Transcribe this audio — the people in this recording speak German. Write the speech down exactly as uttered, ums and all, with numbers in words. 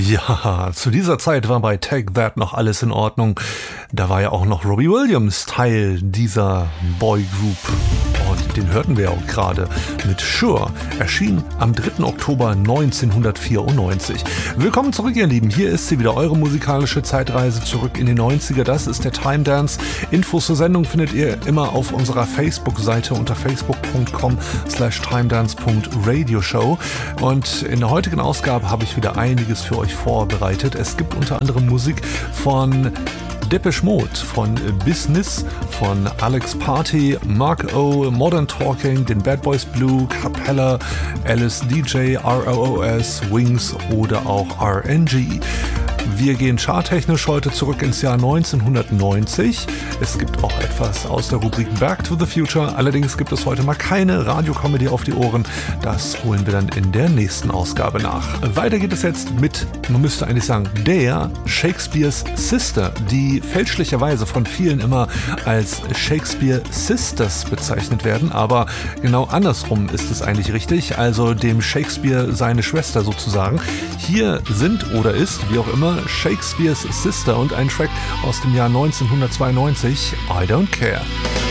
Ja, zu dieser Zeit war bei Take That noch alles in Ordnung. Da war ja auch noch Robbie Williams Teil dieser Boygroup. Und den hörten wir auch gerade mit Sure. Erschien am dritten Oktober neunzehnhundertvierundneunzig. Willkommen zurück, ihr Lieben. Hier ist sie wieder, eure musikalische Zeitreise zurück in die neunziger. Das ist der Time Dance. Infos zur Sendung findet ihr immer auf unserer Facebook-Seite unter facebook.com slash timedance.radioshow. Und in der heutigen Ausgabe habe ich wieder einiges für euch vorbereitet. Es gibt unter anderem Musik von Depeche Mode, von Business, von Alex Party, Mark O, Modern Talking, den Bad Boys Blue, Capella, Alice D J, R O O S, Wings oder auch R N G. Wir gehen charttechnisch heute zurück ins Jahr neunzehnhundertneunzig. Es gibt auch etwas aus der Rubrik Back to the Future. Allerdings gibt es heute mal keine Radiocomedy auf die Ohren. Das holen wir dann in der nächsten Ausgabe nach. Weiter geht es jetzt mit, man müsste eigentlich sagen, der Shakespeare's Sister, die fälschlicherweise von vielen immer als Shakespeare Sisters bezeichnet werden. Aber genau andersrum ist es eigentlich richtig. Also dem Shakespeare seine Schwester sozusagen. Hier sind oder ist, wie auch immer, Shakespeare's Sister und ein Track aus dem Jahr neunzehnhundertzweiundneunzig, I Don't Care.